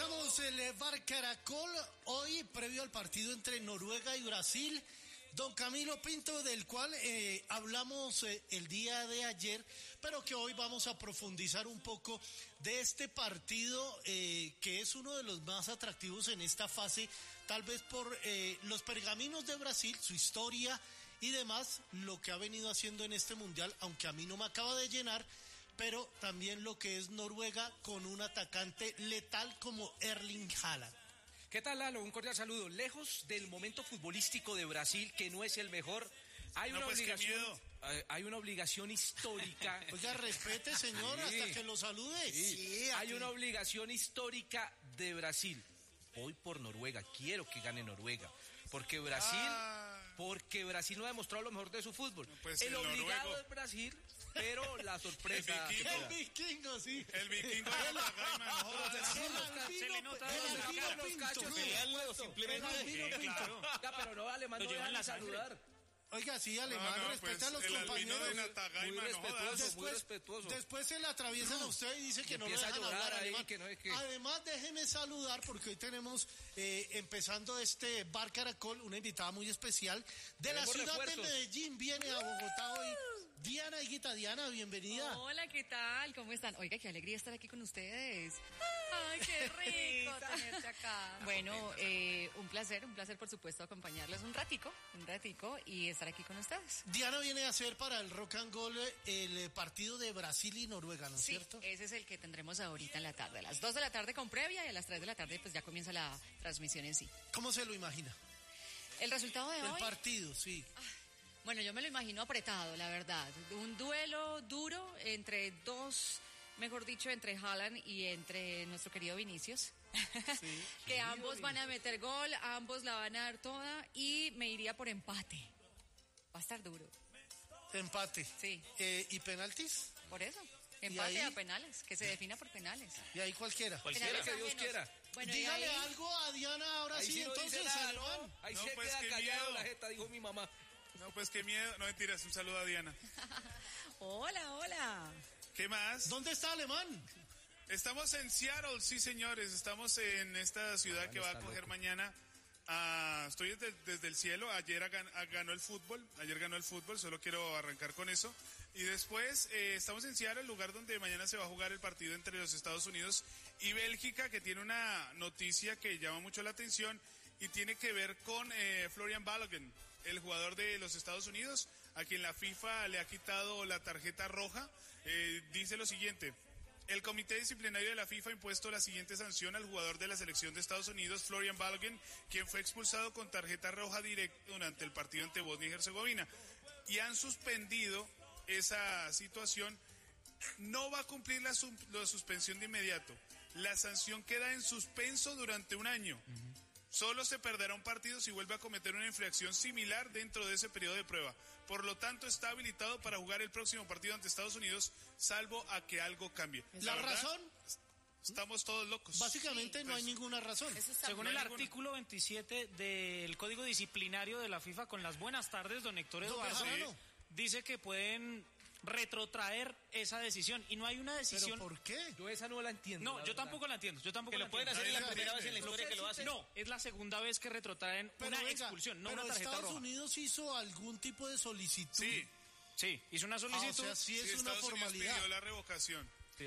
Comenzamos el Bar Caracol hoy previo al partido entre Noruega y Brasil. Don Camilo Pinto, del cual hablamos el día de ayer, pero que hoy vamos a profundizar un poco de este partido que es uno de los más atractivos en esta fase, tal vez por los pergaminos de Brasil, su historia y demás, lo que ha venido haciendo en este mundial, aunque a mí no me acaba de llenar, pero también lo que es Noruega con un atacante letal como Erling Haaland. ¿Qué tal, Lalo? Un cordial saludo. Lejos del momento futbolístico de Brasil, que no es el mejor, hay una obligación histórica. Oiga, respete, señor, sí, hasta que lo salude. Sí, hay una obligación histórica de Brasil. Hoy por Noruega, quiero que gane Noruega. Porque Brasil no ha demostrado lo mejor de su fútbol. No, pues el obligado noruego es Brasil, pero la sorpresa. El vikingo, sí. El vikingo de la Gaima, se le nota los cachos. Ya, pero no, alemán, no dejan de saludar. Oiga, sí, alemán, respeta a los compañeros. Muy respetuoso. Después se le atraviesan a usted y dice que no lo dejan hablar, alemán. Además, déjeme saludar, porque hoy tenemos, empezando este Bar Caracol, una invitada muy especial de la ciudad de Medellín. Viene a Bogotá hoy Diana Higuita. Diana, bienvenida. Hola, ¿qué tal? ¿Cómo están? Oiga, qué alegría estar aquí con ustedes. Ay, qué rico tenerte acá. Bueno, un placer por supuesto acompañarles un ratico y estar aquí con ustedes. Diana viene a hacer para el Rock and Roll el partido de Brasil y Noruega, ¿no es cierto? Ese es el que tendremos ahorita en la tarde, a las 2 de la tarde con previa y a las 3 de la tarde pues ya comienza la transmisión en sí. ¿Cómo se lo imagina? ¿El resultado de hoy? El partido, sí. Bueno, yo me lo imagino apretado, la verdad. Un duelo duro entre dos, mejor dicho, entre Haaland y entre nuestro querido Vinicius. Sí, que ambos van a meter gol, ambos la van a dar toda y me iría por empate. Va a estar duro. Empate. Sí. ¿Y penaltis? Por eso. Empate a penales, que se defina por penales. Y ahí cualquiera. Cualquiera que Dios quiera. Bueno, dígale algo a Diana ahora ahí sí, entonces, alemán. Ahí se queda callado la jeta, dijo mi mamá. No, pues qué miedo. No, mentiras, un saludo a Diana. Hola. ¿Qué más? ¿Dónde está alemán? Estamos en Seattle, sí señores. Estamos en esta ciudad que va a acoger mañana. Estoy desde el cielo. Ayer ganó el fútbol. Solo quiero arrancar con eso. Y después estamos en Seattle, el lugar donde mañana se va a jugar el partido entre los Estados Unidos y Bélgica, que tiene una noticia que llama mucho la atención y tiene que ver con Florian Balogun, el jugador de los Estados Unidos, a quien la FIFA le ha quitado la tarjeta roja. Dice lo siguiente: el comité disciplinario de la FIFA ha impuesto la siguiente sanción al jugador de la selección de Estados Unidos, Florian Balogun, quien fue expulsado con tarjeta roja directa durante el partido ante Bosnia y Herzegovina. Y han suspendido esa situación. No va a cumplir la suspensión de inmediato. La sanción queda en suspenso durante un año. Solo se perderá un partido si vuelve a cometer una infracción similar dentro de ese periodo de prueba. Por lo tanto, está habilitado para jugar el próximo partido ante Estados Unidos, salvo a que algo cambie. ¿La razón? Estamos todos locos. Básicamente sí, no hay ninguna razón. Según el artículo 27 del Código Disciplinario de la FIFA, con las buenas tardes, don Héctor Eduardo, dice que pueden retrotraer esa decisión y no hay una decisión. ¿Pero por qué? Yo esa no la entiendo. No, yo tampoco la entiendo. Que lo pueden hacer en la primera vez en la historia que lo hacen. No, es la segunda vez que retrotraen una expulsión, no una tarjeta roja. ¿Estados Unidos hizo algún tipo de solicitud? Sí, hizo una solicitud. O sea, sí es una formalidad. Pidió la revocación.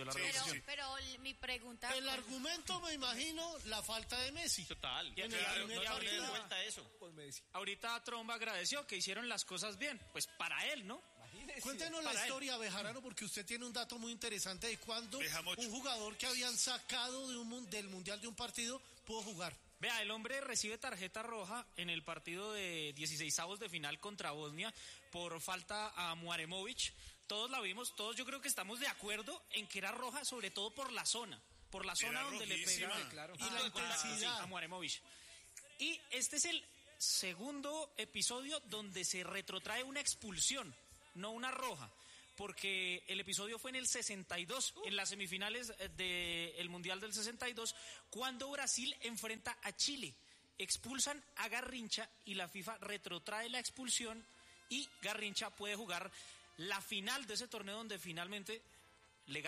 Pero mi pregunta... El argumento, me imagino, la falta de Messi. Total. Y no vuelta eso. Ahorita Trump agradeció que hicieron las cosas bien. Pues para él, ¿no? Imagínese. Cuéntenos la historia, Bejarano, porque usted tiene un dato muy interesante de cuándo un jugador que habían sacado del Mundial de un partido pudo jugar. Vea, el hombre recibe tarjeta roja en el partido de 16avos de final contra Bosnia por falta a Muaremovic. Todos la vimos, todos yo creo que estamos de acuerdo en que era roja, sobre todo por la zona donde le pega claro. Y la intensidad a Muaremovic. Y este es el segundo episodio donde se retrotrae una expulsión, no una roja. Porque el episodio fue en el 62, en las semifinales del Mundial del 62, cuando Brasil enfrenta a Chile. Expulsan a Garrincha y la FIFA retrotrae la expulsión y Garrincha puede jugar la final de ese torneo donde finalmente le ganan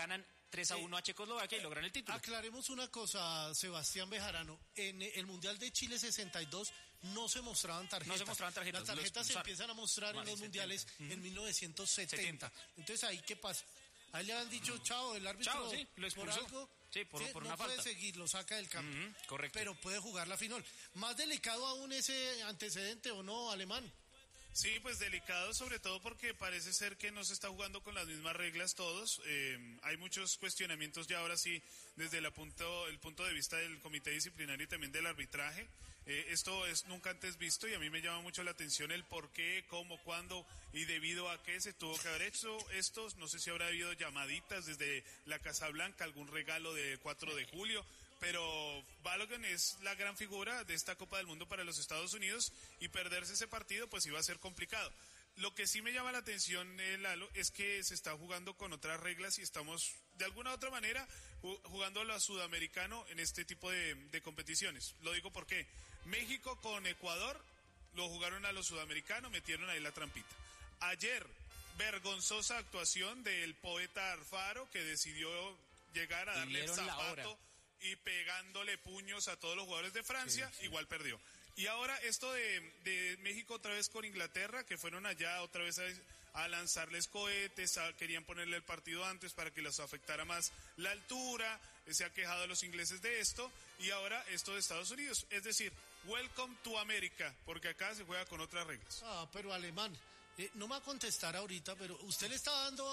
3-1 a Checoslovaquia y logran el título. Aclaremos una cosa, Sebastián Bejarano. En el Mundial de Chile 62 no se mostraban tarjetas. No se mostraban tarjetas. Las tarjetas se empiezan a mostrar en los mundiales en 1970. Entonces, ¿ahí qué pasa? Ahí le han dicho, chao, el árbitro Chao, sí, lo expulsó. por algo... Sí, por no una puede falta. seguir, lo saca del campo. Correcto. Pero puede jugar la final. ¿Más delicado aún ese antecedente o no, Alemán? Sí, pues delicado, sobre todo porque parece ser que no se está jugando con las mismas reglas todos. Hay muchos cuestionamientos ya ahora sí desde el punto de vista del comité disciplinario y también del arbitraje. Esto es nunca antes visto y a mí me llama mucho la atención el por qué, cómo, cuándo y debido a qué se tuvo que haber hecho esto. No sé si habrá habido llamaditas desde la Casa Blanca, algún regalo de 4 de julio. Pero Balogun es la gran figura de esta Copa del Mundo para los Estados Unidos y perderse ese partido pues iba a ser complicado. Lo que sí me llama la atención, Lalo, es que se está jugando con otras reglas y estamos de alguna u otra manera jugando a lo sudamericano en este tipo de competiciones. Lo digo porque México con Ecuador lo jugaron a lo sudamericano, metieron ahí la trampita. Ayer, vergonzosa actuación del poeta Alfaro que decidió llegar a darle el zapato y pegándole puños a todos los jugadores de Francia, igual perdió. Y ahora esto de México otra vez con Inglaterra, que fueron allá otra vez a lanzarles cohetes, querían ponerle el partido antes para que les afectara más la altura, se ha quejado los ingleses de esto, y ahora esto de Estados Unidos. Es decir, welcome to America, porque acá se juega con otras reglas. Pero Alemán, no me va a contestar ahorita, pero usted le está dando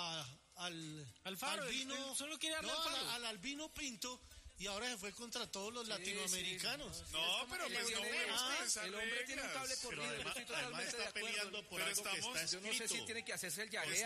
al Albino, solo quiere darle al Albino Pinto, y ahora se fue contra todos los latinoamericanos. No, pero pues no podemos el hombre tiene un cable por vida. Además está peleando por algo que está escrito. Yo no sé si tiene que hacerse el llagué.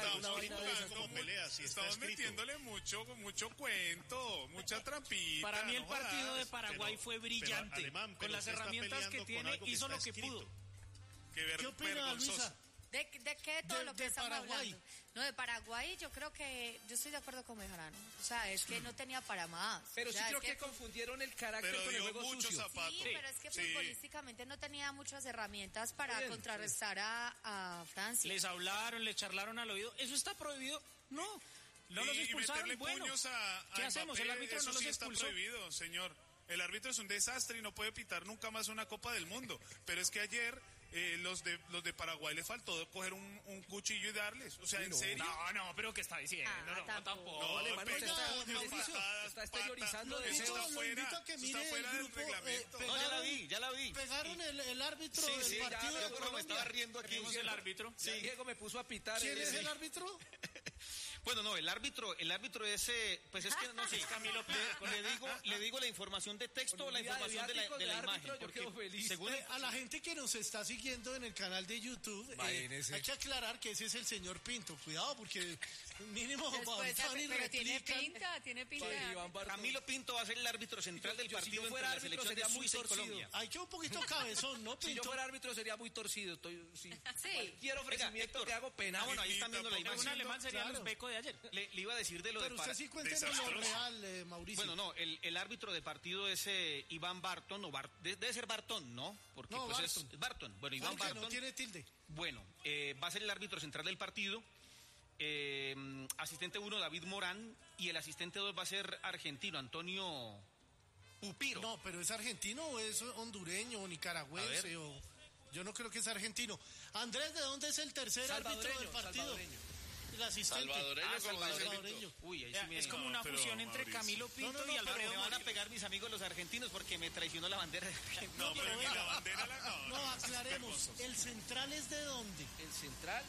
Estamos metiéndole mucho cuento, mucha trampita. Para mí el partido de Paraguay fue brillante. Con las herramientas que tiene, hizo lo que pudo. ¿Qué opina Luisa? ¿De qué? De todo lo que estamos Paraguay. hablando. No, de Paraguay yo creo que, yo estoy de acuerdo con Bejarano. O sea, es que no tenía para más. Pero o sí sea, creo que confundieron el carácter pero con el dio juego muchos sucio. zapatos. Sí, pero es que futbolísticamente no tenía muchas herramientas para contrarrestar a Francia. Les hablaron, les charlaron al oído. ¿Eso está prohibido? No. No los expulsaron. Meterle Bueno, puños a ¿qué hacemos? Mbappé, El árbitro eso no los sí está expulsó. prohibido, señor. El árbitro es un desastre y no puede pitar nunca más una Copa del Mundo. Pero es que ayer los de Paraguay les faltó coger un cuchillo y darles. O sea, ¿en serio? No, pero ¿qué está diciendo? No, tampoco. No, Alemán pero Mauricio, está exteriorizando patas, deseos. eso está Lo invito fuera, a que eso mire está fuera el del grupo, reglamento. No, ya la vi. Pegaron el árbitro del partido de Yo como me Colombia. estaba riendo aquí. ¿Tenemos el árbitro? Sí. Diego me puso a pitar. ¿Quién es el árbitro? Bueno, no, el árbitro es, pues es que no sé, Camilo le digo la información de texto o la información de la imagen, porque según A la gente que nos está siguiendo en el canal de YouTube, hay que aclarar que ese es el señor Pinto. Cuidado, porque mínimo Después, van y pero tiene replican. pinta. Camilo Pinto va a ser el árbitro central del Yo, si partido yo entre fuera la árbitro, selección de sería muy Suiza y torcido. Colombia. Hay que un poquito cabezón, ¿no, Si yo Pinto? fuera árbitro sería muy torcido. Sí. Cualquier ofrecimiento Héctor, que hago penal. bueno, ahí están viendo la Un imagen. alemán sería Claro. el Beco de ayer. Le iba a decir de lo Pero de usted sí cuéntenos lo real, Mauricio. Bueno, no, el árbitro de partido es Iván Barton, debe ser Bartón, ¿no? Porque No, pues Barton. es Barton. Bueno, Iván Porque Barton. no tiene tilde. Bueno, va a ser el árbitro central del partido. Asistente 1, David Morán. Y el asistente 2 va a ser argentino, Antonio Pupiro. No, pero ¿es argentino o es hondureño o nicaragüense? Yo no creo que es argentino. Andrés, ¿de dónde es el tercer árbitro del partido? El asistente. Salvadoreño. Uy, ahí sí me... Es como una pero, fusión entre Mauricio. Camilo Pinto No, y Pero Alfredo me van a Morillo. pegar mis amigos los argentinos porque me traicionó la bandera de Argentina. No, pero venga. la bandera No, aclaremos. ¿El central es de dónde? El central.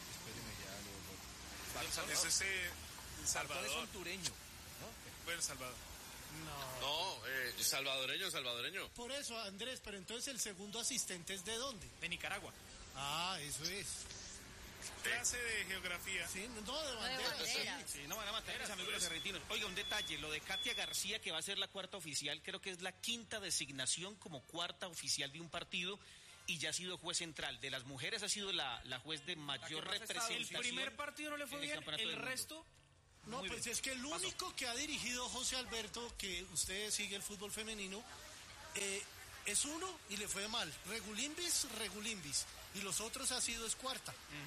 Espéreme ya. Es ese El Bartón es Salvador. hondureño. Bueno, Salvador. No, salvadoreño. Por eso, Andrés, pero entonces el segundo asistente es de dónde? De Nicaragua. Ah, eso es. Clase de geografía. Sí, no, de bandera. bandera. Sí, no van a matar a mis amigos los argentinos. Oiga, un detalle, lo de Katia García, que va a ser la cuarta oficial, creo que es la quinta designación como cuarta oficial de un partido y ya ha sido juez central. De las mujeres ha sido la juez de mayor más ha estado. El representación. primer partido no le fue en el bien, campeonato el del mundo. resto... No, Muy pues bien. es que el único que ha dirigido José Alberto, que usted sigue el fútbol femenino, es uno y le fue mal. Regulimbis. Y los otros ha sido es cuarta.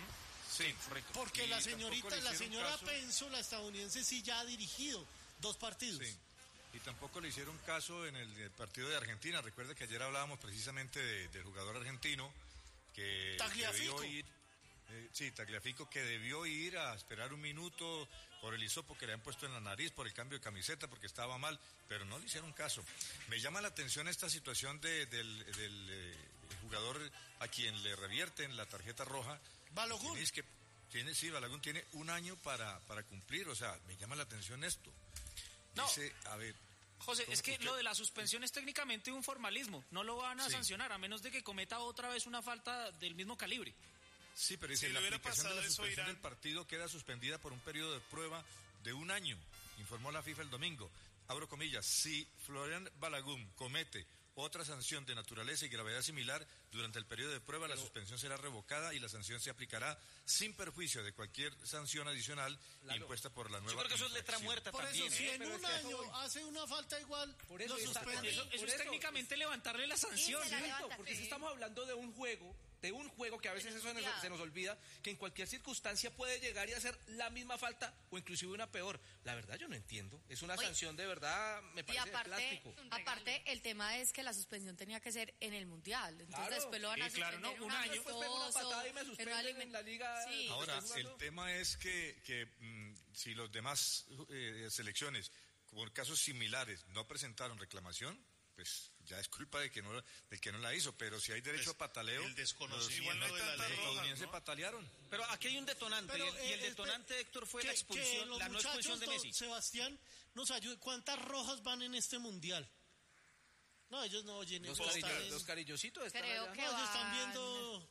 Sí, porque la señora Penso, la estadounidense, sí ya ha dirigido 2 partidos. Sí. Y tampoco le hicieron caso en el partido de Argentina. Recuerda que ayer hablábamos precisamente del jugador argentino que Tagliafico. debió ir. Tagliafico, que debió ir a esperar un minuto por el hisopo que le han puesto en la nariz, por el cambio de camiseta, porque estaba mal, pero no le hicieron caso. Me llama la atención esta situación del jugador a quien le revierten la tarjeta roja. Balogun. Balogun tiene 1 año para cumplir, o sea, me llama la atención esto. No. Dice, a ver... José, es que lo de la suspensión es técnicamente un formalismo, no lo van a sancionar, a menos de que cometa otra vez una falta del mismo calibre. Sí, pero si la aplicación de la suspensión del partido queda suspendida por un periodo de prueba de 1 año, informó la FIFA el domingo. Abro comillas, si Florian Balogun comete otra sanción de naturaleza y gravedad similar durante el periodo de prueba, la suspensión será revocada y la sanción se aplicará sin perjuicio de cualquier sanción adicional impuesta por la nueva. Yo creo que eso es letra muerta por también. Eso, si en un año hace una falta igual, lo suspende. Eso es técnicamente levantarle la sanción. Porque si estamos hablando de un juego que a veces eso se nos olvida, que en cualquier circunstancia puede llegar y hacer la misma falta o inclusive una peor. La verdad yo no entiendo. Es una sanción de verdad, me parece de plástico. Aparte, el tema es que la suspensión tenía que ser en el Mundial. Entonces después lo van a suspender no, un año. Después pego una patada y me suspenden en la liga. Sí. Ahora, el tema es que si los demás selecciones, por casos similares, no presentaron reclamación, pues ya es culpa del que no la hizo, pero si hay derecho a pataleo, el desconocimiento de la ley, estadounidenses patalearon. Pero aquí hay un detonante, y el detonante, Héctor, fue la expulsión, la no expulsión de Messi. Sebastián nos ayude. ¿Cuántas rojas van en este mundial? No, ellos no oyen. Los cariñositos están Creo allá. que ellos están viendo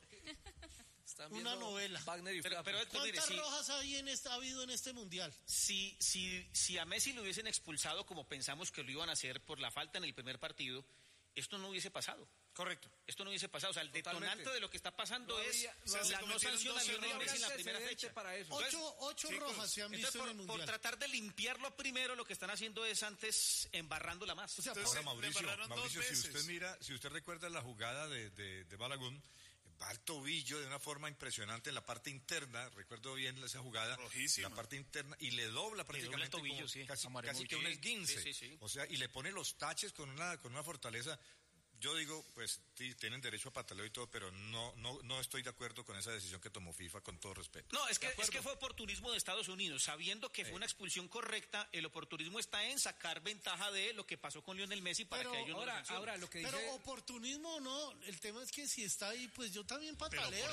una novela. Wagner y pero Héctor, ¿Cuántas mire, rojas ha habido en este mundial? Si a Messi lo hubiesen expulsado como pensamos que lo iban a hacer por la falta en el primer partido, esto no hubiese pasado. Correcto. Esto no hubiese pasado. O sea, el detonante de lo que está pasando la no cometieron sanción a 12 Lionel Messi en la errores. primera fecha. Para eso. Ocho rojas se han visto en el mundial. Por tratar de limpiarlo primero, lo que están haciendo es antes embarrándola más. O sea, Ahora, Mauricio, veces. si usted recuerda la jugada de Balogun, va al tobillo de una forma impresionante en la parte interna, recuerdo bien esa jugada, rojísima, la parte interna, y le dobla prácticamente el tobillo, casi que un esguince. Sí. O sea, y le pone los taches con una fortaleza. Yo digo, pues sí, tienen derecho a pataleo y todo, pero no estoy de acuerdo con esa decisión que tomó FIFA, con todo respeto. No, es que fue oportunismo de Estados Unidos. Sabiendo que fue una expulsión correcta, el oportunismo está en sacar ventaja de lo que pasó con Lionel Messi para que ellos no lo sancionen. Ahora, lo que dice... Pero oportunismo no, el tema es que si está ahí, pues yo también pataleo.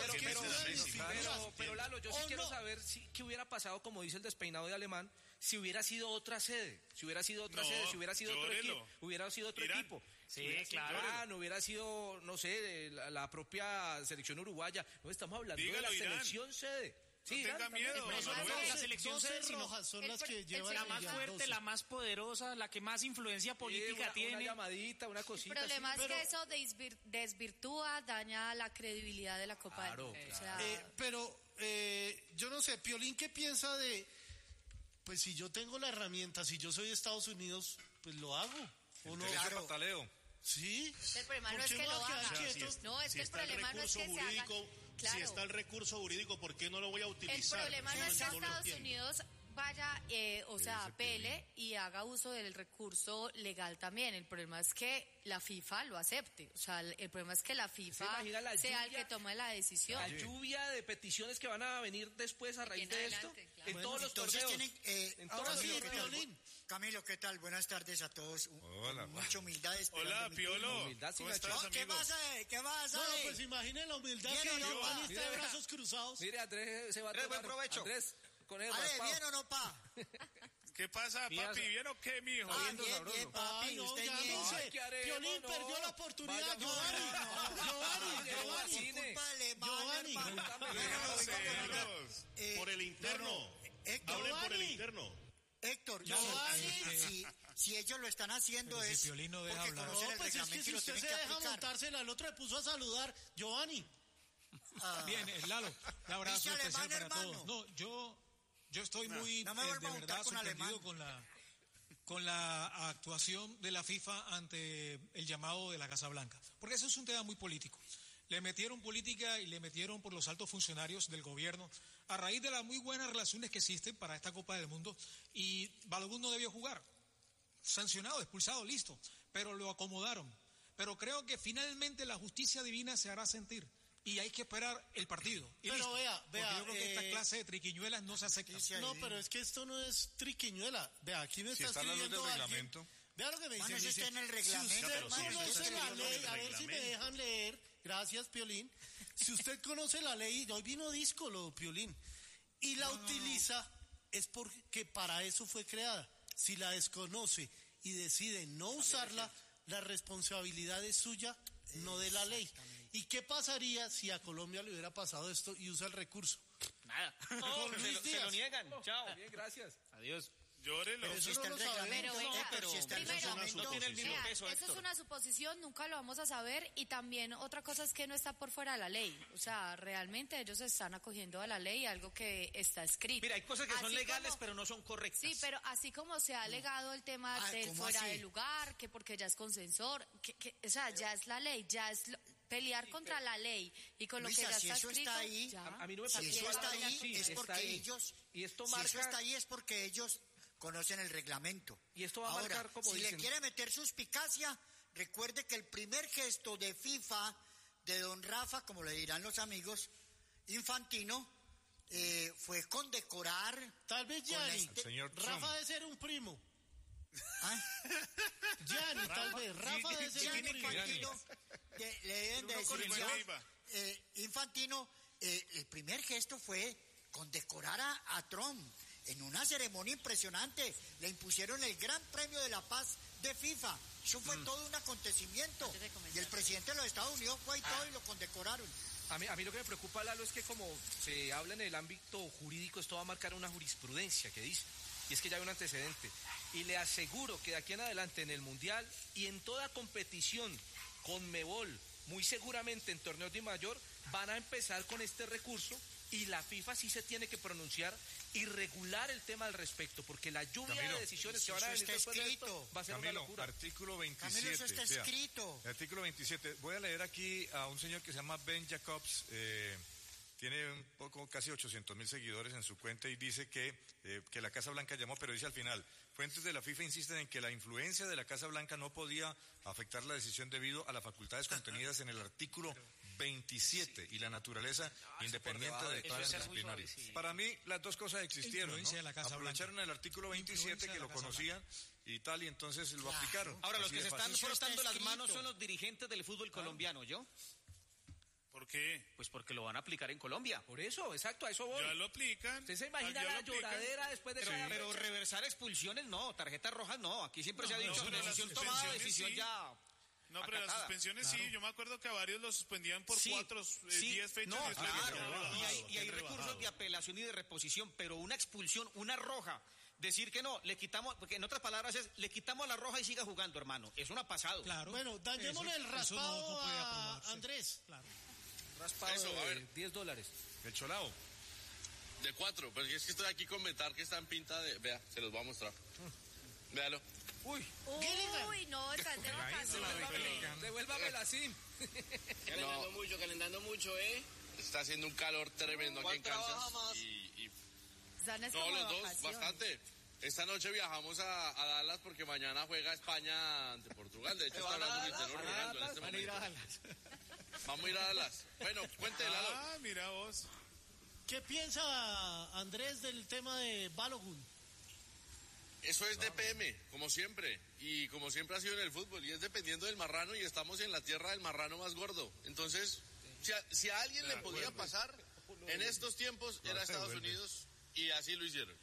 Pero Lalo, yo sí quiero saber qué hubiera pasado, como dice el despeinado de Alemán, si hubiera sido otra sede, si hubiera sido otro equipo. Sí, claro. No hubiera sido, no sé, la propia selección uruguaya. No, estamos hablando de la selección sede. Sí, no tenga miedo. La selección sede rojas son las que llevan la más fuerte, 12. la más poderosa, la que más influencia política tiene. Una llamadita, una cosita. El problema es que eso desvirtúa, daña la credibilidad de la Copa del Mundo. O sea, pero yo no sé, Piolín, ¿qué piensa de, pues si yo tengo la herramienta, si yo soy de Estados Unidos, pues lo hago? ¿O no? Claro. Pataleo. Sí. El problema no es que lo haga. No, es que el problema no es que se haga. Si está el recurso jurídico, ¿por qué no lo voy a utilizar? El problema no es que Estados Unidos vaya, apele y haga uso del recurso legal también. El problema es que la FIFA lo acepte. O sea, el problema es que la FIFA sea el que tome la decisión. La lluvia de peticiones que van a venir después a raíz de esto, claro. En todos los torneos. Ahora sí, Piolín. Camilo, ¿qué tal? Buenas tardes a todos. Hola. Mucha humildad. Hola, Piolo. ¿Cómo estás, ¿Qué pasa? ¿Qué pasa? No, pues imaginen la humildad que Giovanni está de brazos cruzados. Mire, Andrés se va a tomar. Buen provecho. Andrés, con él ¿bien o no, pa? ¿Qué pasa, papi? ¿Bien o qué, mijo? Bien, papi. Ay, no, ¿Usted ya bien? no sé. Piolín perdió la oportunidad. Giovanni. Por el interno. Hablen por el interno. Héctor, si ellos lo están haciendo es porque conocen el pues es que reglamento si y lo usted tienen se que deja aplicar. montársela, el otro le puso a saludar. Giovanni. Bien, Lalo, un abrazo Dice especial alemán, para hermano. todos. No, yo estoy muy, no me vuelva a de montar verdad, con sorprendido alemán. con la actuación de la FIFA ante el llamado de la Casa Blanca, porque eso es un tema muy político. Le metieron política y le metieron por los altos funcionarios del gobierno a raíz de las muy buenas relaciones que existen para esta Copa del Mundo, y Balogun no debió jugar. Sancionado, expulsado, listo, pero lo acomodaron. Pero creo que finalmente la justicia divina se hará sentir y hay que esperar el partido. Y pero listo. vea, porque yo creo que esta clase de triquiñuelas no se acepta. No, pero es que esto no es triquiñuela. Vea, aquí me está escribiendo del alguien. reglamento. Vea lo que me dice. Mano, eso está en el reglamento. Si usted conoce la ley, del a ver si me dejan leer. Gracias, Piolín. Si usted conoce la ley, hoy vino díscolo, Piolín, y la utiliza, es porque para eso fue creada. Si la desconoce y decide no usarla, la responsabilidad es suya, no de la ley. ¿Y qué pasaría si a Colombia le hubiera pasado esto y usa el recurso? Nada. Se lo niegan. Chao. Bien, gracias. Adiós. Llórelo. Pero si está el reglamento, pero si está el reglamento. No tiene el mismo peso, eso es una suposición, nunca lo vamos a saber, y también otra cosa es que no está por fuera de la ley. O sea, realmente ellos están acogiendo a la ley, algo que está escrito. Mira, hay cosas que son legales, pero no son correctas. Sí, pero así como se ha alegado el tema del fuera de lugar, que porque ya es consensor, o sea, ya es la ley, ya es pelear contra la ley y con Luisa, lo que ya si está eso escrito. está ahí, A mí no me si parece eso está ahí, sí, es está porque ahí. ellos. Y esto Si marca. eso está ahí es porque ellos conocen el reglamento. Y esto va a Ahora, marcar, como si dicen, le quiere meter suspicacia, recuerde que el primer gesto de FIFA de don Rafa, como le dirán los amigos, Infantino, fue condecorar. Tal vez Gianni. señor Rafa debe ser un primo. ¿Ah? Gianni, tal vez. Rafa debe ser un Gianni primo. Infantino, le deben de decir Infantino, el primer gesto fue condecorar a Trump en una ceremonia impresionante. Le impusieron el Gran Premio de la Paz de FIFA. Eso fue todo un acontecimiento. Y el presidente de los Estados Unidos fue ahí todo y lo condecoraron. A mí lo que me preocupa, Lalo, es que como se habla en el ámbito jurídico, esto va a marcar una jurisprudencia que dice, y es que ya hay un antecedente. Y le aseguro que de aquí en adelante en el Mundial y en toda competición Conmebol, muy seguramente en torneos de mayor, van a empezar con este recurso, y la FIFA sí se tiene que pronunciar y regular el tema al respecto, porque la lluvia de decisiones que van a venir después de esto va a ser una locura. Artículo 27. Camilo, eso está escrito. Artículo 27. Voy a leer aquí a un señor que se llama Ben Jacobs. Tiene un poco, casi 800,000 seguidores en su cuenta, y dice que la Casa Blanca llamó, pero dice al final: fuentes de la FIFA insisten en que la influencia de la Casa Blanca no podía afectar la decisión debido a las facultades contenidas en el artículo 27 y la naturaleza independiente de todas las disciplinarias. Para mí las dos cosas existieron, ¿no? Aprovecharon el artículo 27 que lo conocían y tal, y entonces lo aplicaron. Ahora, los Así que de se están fácil. frotando las manos son los dirigentes del fútbol colombiano, ¿yo? ¿Por qué? Pues porque lo van a aplicar en Colombia. Por eso, exacto, a eso voy. Ya lo aplican. ¿Usted se imagina Ya la lo aplican. lloradera después de Pero reversar expulsiones no, tarjetas rojas no. Aquí siempre se ha dicho pero las decisión tomada, suspensiones decisión sí. ya. No, pero las acatada. suspensiones sí, yo me acuerdo que a varios los suspendían por Sí, 10 fechas. no, y después claro, ya y hay recursos de apelación y de reposición, pero una expulsión, una roja, decir que no, le quitamos, porque en otras palabras es, le quitamos la roja y siga jugando, hermano, eso no ha pasado. Claro. Bueno, dañémosle el raspado no puede a aprobarse. Andrés. Claro. raspado Eso, a de ver. $10. El Cholao. De 4, porque es que estoy aquí con Metar que está en pinta de... Vea, se los voy a mostrar. Véalo. Uy, no, estás de vacaciones. Devuélvame la SIM. Calentando mucho, ¿eh? Está haciendo un calor tremendo aquí en Kansas. Están es No, como los de dos, vacaciones. bastante. Esta noche viajamos a Dallas porque mañana juega España ante Portugal. De hecho, está hablando Cristiano Ronaldo en este momento. Vamos a ir a Dallas. Bueno, cuéntele, Lalo. Ah, mira vos. ¿Qué piensa Andrés del tema de Balogun? Eso es DPM, como siempre. Y como siempre ha sido en el fútbol. Y es dependiendo del marrano, y estamos en la tierra del marrano más gordo. Entonces, si a alguien le podía pasar en estos tiempos, era Estados Unidos. Y así lo hicieron.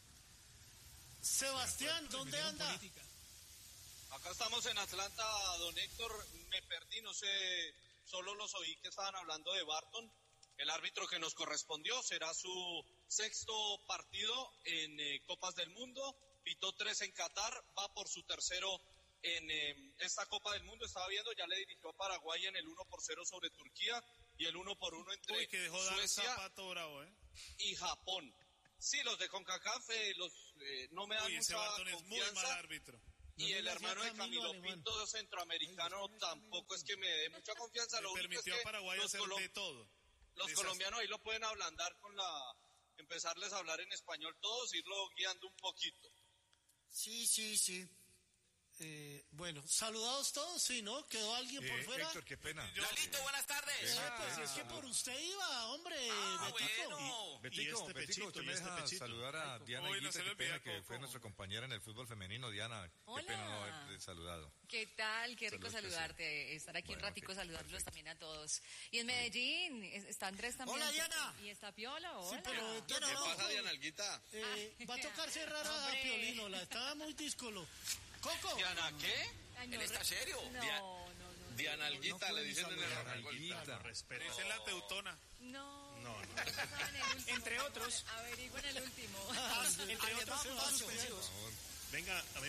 Sebastián, ¿dónde anda? Acá estamos en Atlanta, don Héctor, me perdí, no sé, solo los oí que estaban hablando de Barton, el árbitro que nos correspondió, será su sexto partido en Copas del Mundo, pitó 3 en Qatar, va por su tercero en esta Copa del Mundo, estaba viendo, ya le dirigió a Paraguay en el 1-0 sobre Turquía y el 1-1 entre Uy, que dejó dar Suecia zapato bravo, y Japón. Sí, los de CONCACAF no me dan Uy, ese mucha Barton es muy confianza. mal árbitro. Y el hermano de Camilo Pinto, centroamericano, tampoco es que me dé mucha confianza. Lo único es que a Paraguay hacer de todo. Los colombianos ahí lo pueden ablandar empezarles a hablar en español todos, irlo guiando un poquito. Sí. Bueno, saludados todos, sí, ¿no? ¿Quedó alguien por fuera? Héctor, qué pena. Lalito, buenas tardes. Pues es que por usted iba, hombre. Betico, usted me deja saludar a Diana Higuita, qué pena que fue nuestra compañera en el fútbol femenino. Diana, qué pena no haberte saludado. ¿Qué tal? Qué rico saludarte, estar aquí un ratico, saludándolos también a todos. Y en Medellín está Andrés también. Hola, Diana. Y está Piola, hola. Sí, pero ¿qué pasa, Diana Alguita? Va a tocar cerrar a Piolino, la estaba muy díscolo. Coco. ¿Diana qué? ¿Él está serio? No. Diana Alguita, le dicen en el Alguita. Dicen la teutona. No. Entre otros. Averigüen el último. Entre otros suspensivos. Venga, a mí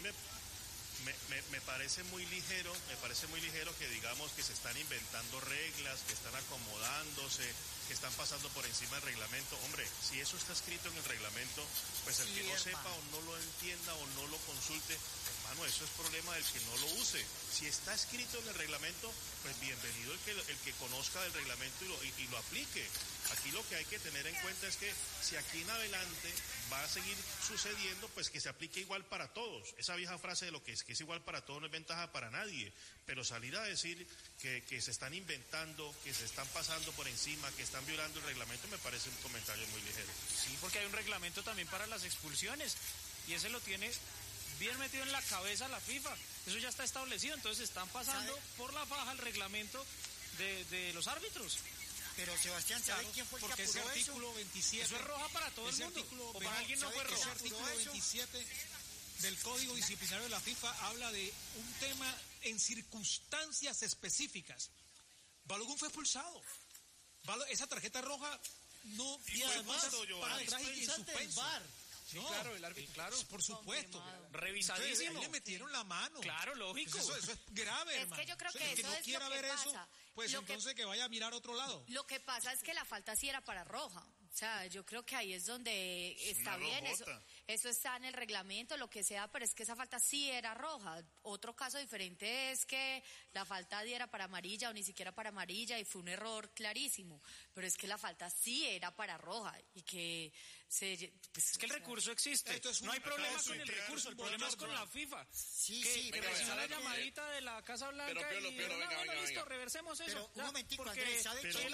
me parece muy ligero que digamos que se están inventando reglas, que están acomodándose, que están pasando por encima del reglamento. Hombre, si eso está escrito en el reglamento, pues el que no sepa o no lo entienda o no lo consulte, hermano, eso es problema del que no lo use. Si está escrito en el reglamento, pues bienvenido el que conozca del reglamento y lo aplique. Aquí lo que hay que tener en cuenta es que si aquí en adelante va a seguir sucediendo, pues que se aplique igual para todos. Esa vieja frase de lo que es igual para todos no es ventaja para nadie, pero salir a decir que se están inventando, que se están pasando por encima, que están violando el reglamento, me parece un comentario muy ligero. Sí, porque hay un reglamento también para las expulsiones y ese lo tiene bien metido en la cabeza la FIFA. Eso ya está establecido, entonces están pasando por la faja el reglamento de los árbitros. Pero Sebastián, ¿sabe quién fue el que porque ese apuró artículo eso? 27... Eso es roja para todo el mundo. O para alguien no fue roja. Ese artículo 27 del Código Disciplinario de la FIFA habla de un tema en circunstancias específicas. Balogun fue expulsado. Esa tarjeta roja no... Y además, para atrás y en suspenso. Sí, no, claro, el árbitro, claro. Por supuesto. Revisadísimo. Entonces, le metieron la mano. Claro, lógico. Eso es grave, hermano. Es que yo creo que el que eso no es quiera lo que ver pasa. eso, pues entonces que vaya a mirar a otro lado. Lo que pasa es que la falta sí era para roja. O sea, yo creo que ahí es donde está bien. Eso está en el reglamento, lo que sea, pero es que esa falta sí era roja. Otro caso diferente es que la falta diera para amarilla o ni siquiera para amarilla y fue un error clarísimo. Pero es que la falta sí era para roja y que pues es que el recurso existe. No hay problema con el recurso, el problema es con la FIFA. Sí, que recibió la llamadita de la Casa Blanca pero, y venga. Listo, reversemos eso. Pero un momentico, porque Andrés, ¿sabe qué?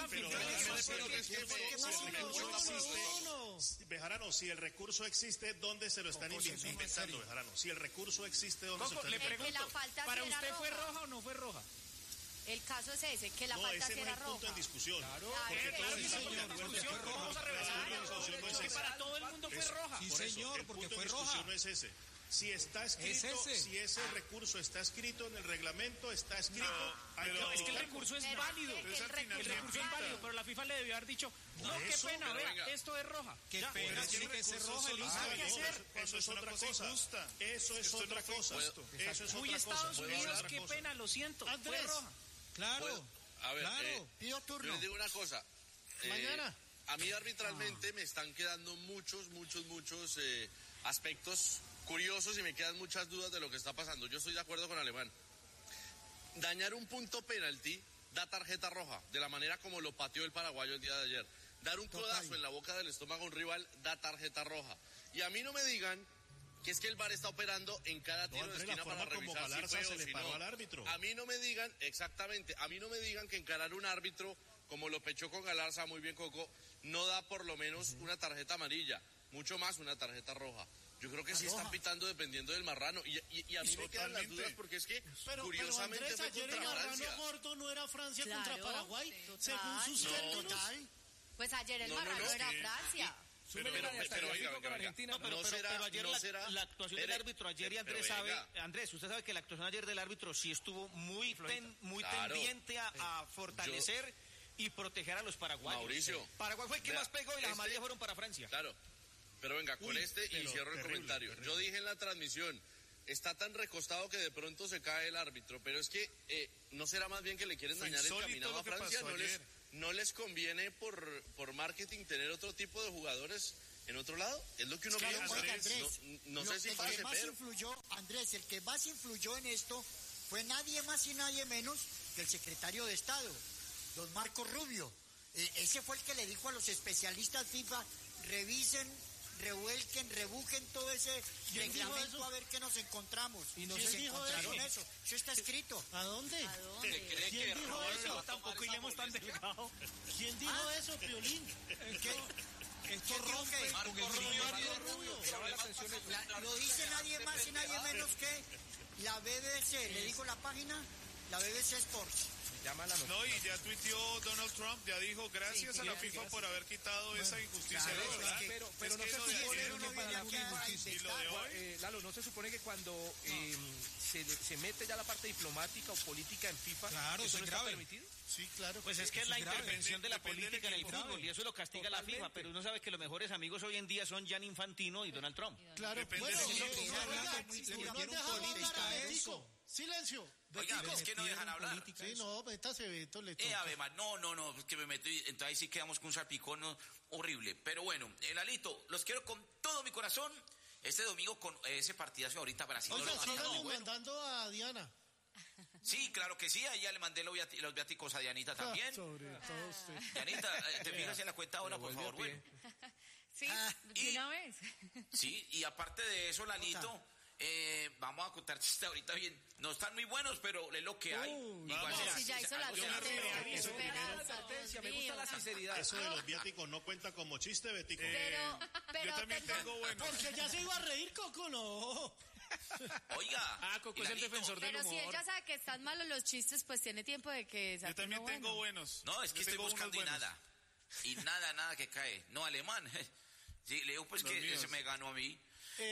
Bejarano, si el recurso existe, ¿dónde se lo están inventando, Bejarano? Si el recurso existe, ¿dónde se lo están inventando? Le pregunto, ¿para usted fue roja o no fue roja? El caso es ese, que la falta sí era roja. No, ese no es el punto en discusión. Claro, porque todo el señor, vamos a reversar. Que para todo el mundo fue roja. Sí, señor, porque fue roja. No es ese. Si está escrito, si ese recurso está escrito en el reglamento, está escrito. No, es que el recurso es válido. El recurso es válido, pero la FIFA le debió haber dicho, no, qué pena, vea, esto es roja. Qué pena, tiene que ser roja, Eso es otra cosa. Eso es otra cosa. Eso es muy Estados Unidos, qué pena, lo siento. Fue roja. Claro. A ver, pido turno. Yo les digo una cosa. Mañana. A mí arbitralmente me están quedando muchos aspectos curiosos y me quedan muchas dudas de lo que está pasando. Yo estoy de acuerdo con Alemán. Dañar un punto penalti da tarjeta roja, de la manera como lo pateó el paraguayo el día de ayer. Dar un codazo en la boca del estómago a un rival da tarjeta roja. Y a mí no me digan que es que el VAR está operando en cada tiro de esquina para revisar si fue o si no. Al árbitro. A mí no me digan, exactamente, a mí no me digan que encarar un árbitro como lo pechó con Galarza, muy bien Coco, no da por lo menos una tarjeta amarilla, mucho más una tarjeta roja. Yo creo que sí están pitando dependiendo del marrano. Y a mí me quedan las dudas porque es que curiosamente pero Andrés, fue ayer el contra marrano Francia. gordo no era Francia Claro, contra Paraguay, total, según sus términos. Pues ayer el marrano era Francia. Pero ayer la actuación del árbitro ayer, y Andrés sabe, Andrés, usted sabe que la actuación ayer del árbitro sí estuvo muy tendiente a fortalecer y proteger a los paraguayos. Mauricio. Paraguay fue el que más pegó y las amarillas fueron para Francia. Claro. Pero venga, con y cierro el comentario. Terrible. Yo dije en la transmisión, está tan recostado que de pronto se cae el árbitro, pero es que ¿no será más bien que le quieren dañar el caminado a Francia? ¿No les conviene por marketing tener otro tipo de jugadores en otro lado. Es lo que uno piensa. Andrés, no sé si pase, pero... Andrés, el que más influyó en esto fue nadie más y nadie menos que el secretario de Estado, don Marco Rubio. Ese fue el que le dijo a los especialistas FIFA, revisen, revuelquen, rebujen todo ese reglamento a ver qué nos encontramos. ¿Y no se encontraron eso? Eso está escrito. ¿A dónde? ¿Quién dijo eso? Tampoco hilemos tan delgado. ¿Quién dijo eso, Piolín? Esto rompe con el Rubio. Lo dice nadie más y nadie menos que la BBC. Le digo la página, la BBC Sports. No, y ya tuiteó Donald Trump, ya dijo gracias a la FIFA por haber quitado esa injusticia. Pero no se supone que para la FIFA, Lalo, no se supone que cuando se mete ya la parte diplomática o política en FIFA, claro, ¿eso es no grave. está permitido? Sí, claro. Pues es que es la intervención de la política en el fútbol y eso lo castiga la FIFA, pero uno sabe que los mejores amigos hoy en día son Gianni Infantino y Donald Trump. Claro, silencio. Oiga, es que no dejan hablar. Sí, no, métase, Beto, le toca. Además, no, es que me meto y entonces ahí sí quedamos con un salpicón horrible. Pero bueno, Lalito, los quiero con todo mi corazón. Este domingo con ese partidazo ahorita Brasil. Oiga, sigan mandando a Diana. Sí, claro que sí, ahí ya le mandé los viáticos a Dianita también. Sobre todo usted. Dianita, ¿te fijas en la cuenta ahora, por favor? Bueno. Sí, de una vez. Sí, y aparte de eso, Lalito... vamos a contar chistes ahorita bien. No están muy buenos, pero es lo que hay. Igual si ya hizo la me gusta la sinceridad. Eso de los viáticos no cuenta como chiste, Betico. Pero yo también tengo buenos. Porque ya se iba a reír, Coco, no. Oiga. Coco es el defensor del humor. Pero si ella sabe que están malos los chistes, pues tiene tiempo de que... Yo también tengo buenos. No, es que estoy buscando y nada. Y nada que cae. No, alemán. Sí, le digo pues los que míos. Se me ganó a mí.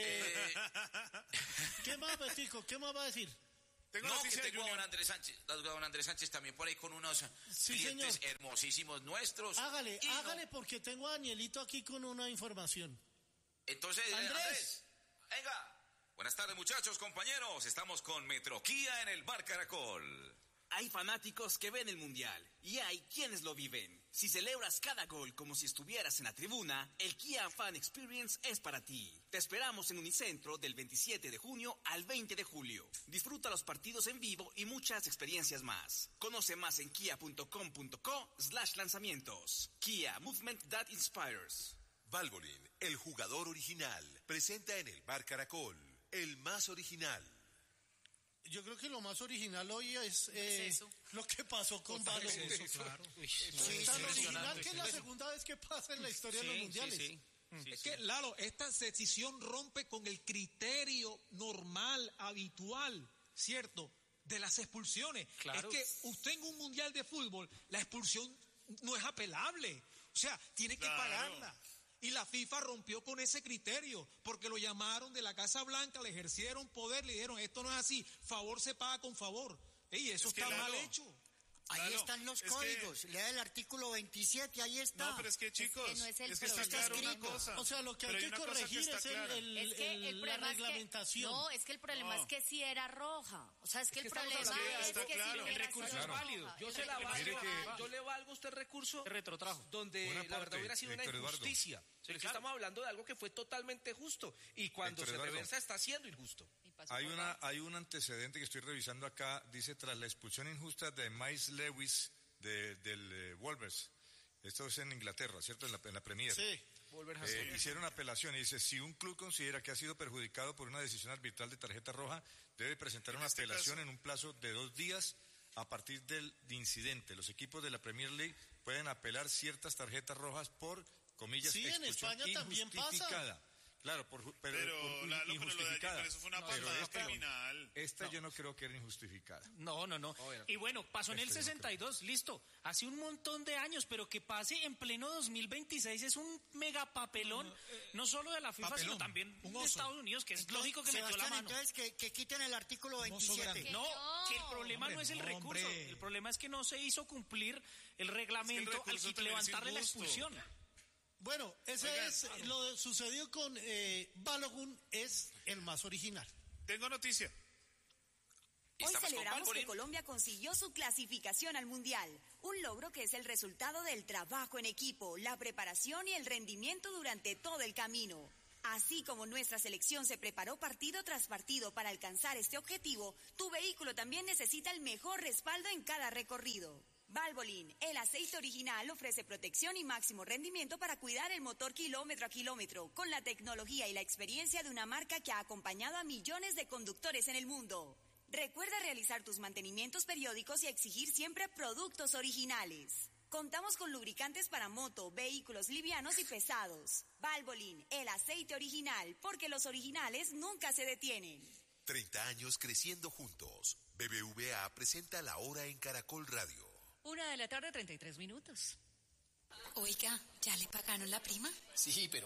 ¿Qué más, Betico? ¿Qué más va a decir? Tengo a don Andrés Sánchez también por ahí con unos clientes hermosísimos nuestros. Hágale, porque tengo a Danielito aquí con una información. Entonces, Andrés, venga. Buenas tardes, muchachos, compañeros. Estamos con Metro Kia en el Bar Caracol. Hay fanáticos que ven el Mundial y hay quienes lo viven. Si celebras cada gol como si estuvieras en la tribuna, el Kia Fan Experience es para ti. Te esperamos en Unicentro del 27 de junio al 20 de julio. Disfruta los partidos en vivo y muchas experiencias más. Conoce más en kia.com.co/lanzamientos. Kia, movement that inspires. Valvoline, el jugador original, presenta en el Bar Caracol, el más original. Yo creo que lo más original hoy es lo que pasó con Balogun. Claro. Tan original que es la segunda vez que pasa en la historia de los mundiales. Sí. Es que, Lalo, esta decisión rompe con el criterio normal, habitual, ¿cierto?, de las expulsiones. Claro. Es que usted en un mundial de fútbol, la expulsión no es apelable. O sea, tiene que pagarla. Y la FIFA rompió con ese criterio, porque lo llamaron de la Casa Blanca, le ejercieron poder, le dijeron, esto no es así, favor se paga con favor. Y eso está mal hecho. Ahí están los códigos, lea el artículo 27, ahí está. No, pero es que chicos, es que está claro una cosa. O sea, lo que hay que corregir es la reglamentación. No, es que el problema es que sí era roja. O sea, es que el problema es que claro. sí El recurso es válido. Yo se la valgo. Yo le valgo a usted recurso retrotrajo, donde la verdad hubiera sido una injusticia. Estamos hablando de algo que fue totalmente justo y cuando se reversa está siendo injusto. Hay un antecedente que estoy revisando acá, dice, tras la expulsión injusta de Miles Lewis del Wolves, esto es en Inglaterra, ¿cierto? En la Premier. Sí. Hicieron apelación y dice, si un club considera que ha sido perjudicado por una decisión arbitral de tarjeta roja, debe presentar una apelación en un plazo de 2 días a partir del incidente. Los equipos de la Premier League pueden apelar ciertas tarjetas rojas por, comillas, expulsión en España también pasa. Claro, pero injustificada. Eso fue una patada criminal. Esta yo no creo que era injustificada. No. Y bueno, pasó en el 62, listo. Hace un montón de años, pero que pase en pleno 2026 es un mega papelón, no solo de la FIFA, sino también de Estados Unidos, que es lógico que metió la mano. Entonces, que quiten el artículo 27. No, que el problema no es el recurso. El problema es que no se hizo cumplir el reglamento al levantarle la expulsión. Bueno, lo sucedido con Balogun es el más original. Tengo noticia. Hoy celebramos que Colombia consiguió su clasificación al Mundial, un logro que es el resultado del trabajo en equipo, la preparación y el rendimiento durante todo el camino. Así como nuestra selección se preparó partido tras partido para alcanzar este objetivo, tu vehículo también necesita el mejor respaldo en cada recorrido. Valvoline, el aceite original, ofrece protección y máximo rendimiento para cuidar el motor kilómetro a kilómetro, con la tecnología y la experiencia de una marca que ha acompañado a millones de conductores en el mundo. Recuerda realizar tus mantenimientos periódicos y exigir siempre productos originales. Contamos con lubricantes para moto, vehículos livianos y pesados. Valvoline, el aceite original, porque los originales nunca se detienen. 30 años creciendo juntos. BBVA presenta La Hora en Caracol Radio. 1:33 p.m. Oiga, ¿ya le pagaron la prima? Sí, pero